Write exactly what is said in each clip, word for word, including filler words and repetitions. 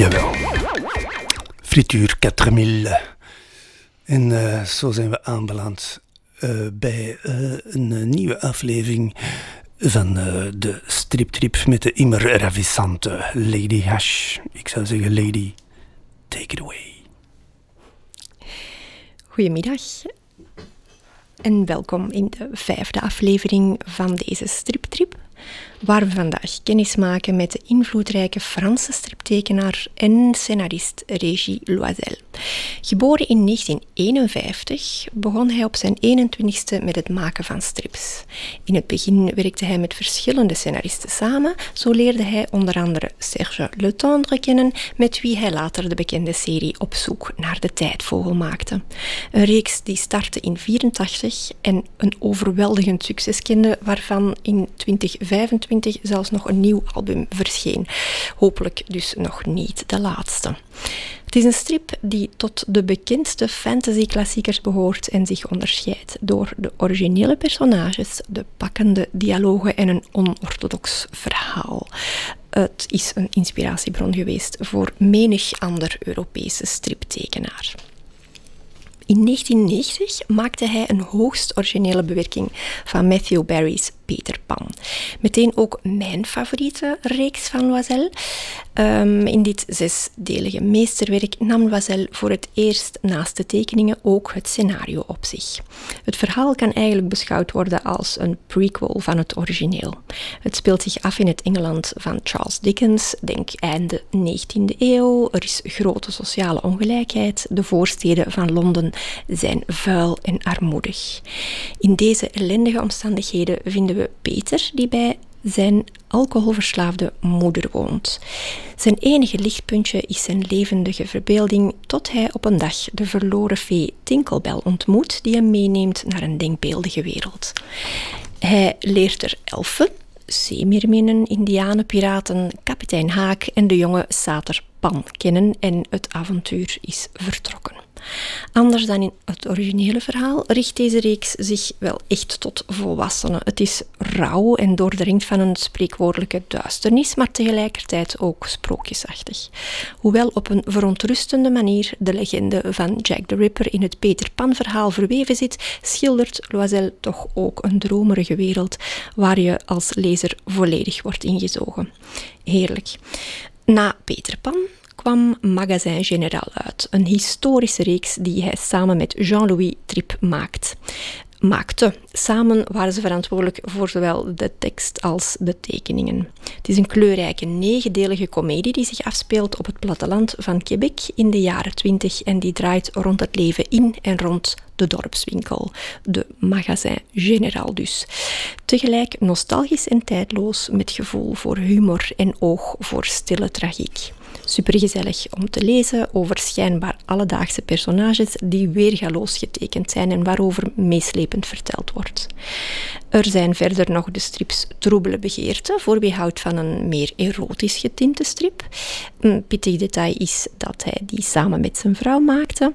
Jawel. Frituur quatre mille. En uh, zo zijn we aanbeland uh, bij uh, een uh, nieuwe aflevering van uh, de striptrip met de immer ravissante Lady Hash. Ik zou zeggen, Lady, take it away. Goedemiddag en welkom in de vijfde aflevering van deze striptrip, waar we vandaag kennis maken met de invloedrijke Franse striptekenaar en scenarist Régis Loisel. Geboren in negentien eenenvijftig begon hij op zijn eenentwintigste met het maken van strips. In het begin werkte hij met verschillende scenaristen samen. Zo leerde hij onder andere Serge Letendre kennen, met wie hij later de bekende serie Op zoek naar de tijdvogel maakte. Een reeks die startte in negentien vierentachtig en een overweldigend succes kende, waarvan in twintig vijfentwintig zelfs nog een nieuw album verscheen. Hopelijk dus nog niet de laatste. Het is een strip die tot de bekendste fantasy-klassiekers behoort en zich onderscheidt door de originele personages, de pakkende dialogen en een onorthodox verhaal. Het is een inspiratiebron geweest voor menig ander Europese striptekenaar. In negentien negentig maakte hij een hoogst originele bewerking van Matthew Barrie's Peter Pan. Meteen ook mijn favoriete reeks van Loisel. Um, in dit zesdelige meesterwerk nam Loisel voor het eerst naast de tekeningen ook het scenario op zich. Het verhaal kan eigenlijk beschouwd worden als een prequel van het origineel. Het speelt zich af in het Engeland van Charles Dickens, denk einde negentiende eeuw. Er is grote sociale ongelijkheid. De voorsteden van Londen zijn vuil en armoedig. In deze ellendige omstandigheden vinden we Peter, die bij zijn alcoholverslaafde moeder woont. Zijn enige lichtpuntje is zijn levendige verbeelding, tot hij op een dag de verloren fee Tinkelbell ontmoet, die hem meeneemt naar een denkbeeldige wereld. Hij leert er elfen, zeemeerminnen, indianen, piraten, kapitein Haak en de jonge sater Pan kennen en het avontuur is vertrokken. Anders dan in het originele verhaal richt deze reeks zich wel echt tot volwassenen. Het is rauw en doordringd van een spreekwoordelijke duisternis, maar tegelijkertijd ook sprookjesachtig. Hoewel op een verontrustende manier de legende van Jack the Ripper in het Peter Pan verhaal verweven zit, schildert Loisel toch ook een dromerige wereld waar je als lezer volledig wordt ingezogen. Heerlijk. Na Peter Pan kwam Magasin Général uit, een historische reeks die hij samen met Jean-Louis Tripp maakt. maakte. Samen waren ze verantwoordelijk voor zowel de tekst als de tekeningen. Het is een kleurrijke negendelige komedie die zich afspeelt op het platteland van Quebec in de jaren twintig en die draait rond het leven in en rond de dorpswinkel, de Magasin Général dus. Tegelijk nostalgisch en tijdloos, met gevoel voor humor en oog voor stille tragiek. Supergezellig om te lezen over schijnbaar alledaagse personages die weergaloos getekend zijn en waarover meeslepend verteld wordt. Er zijn verder nog de strips Troebele Begeerte, voor wie houdt van een meer erotisch getinte strip. Een pittig detail is dat hij die samen met zijn vrouw maakte.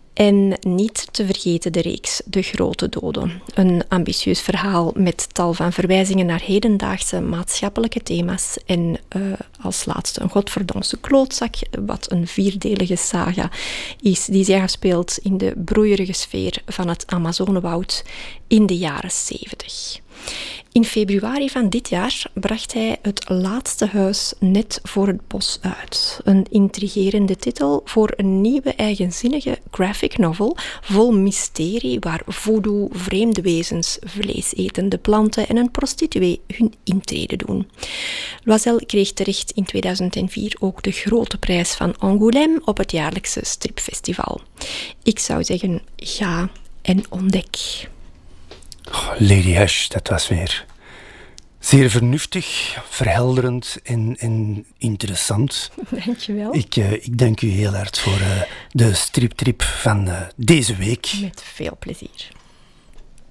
En niet te vergeten de reeks De Grote Doden. Een ambitieus verhaal met tal van verwijzingen naar hedendaagse maatschappelijke thema's. En uh, als laatste een godverdomse klootzak, wat een vierdelige saga is die zich afspeelt in de broeierige sfeer van het Amazonewoud in de jaren zeventig. In februari van dit jaar bracht hij Het Laatste Huis net voor het bos uit. Een intrigerende titel voor een nieuwe eigenzinnige graphic novel vol mysterie waar voodoo, vreemde wezens, vleesetende planten en een prostituee hun intrede doen. Loisel kreeg terecht in tweeduizend vier ook de grote prijs van Angoulême op het jaarlijkse stripfestival. Ik zou zeggen, ga en ontdek. Oh, Lady Hash, dat was weer zeer vernuftig, verhelderend en, en interessant. Dankjewel. Ik, uh, ik dank u heel hard voor uh, de striptrip van uh, deze week. Met veel plezier.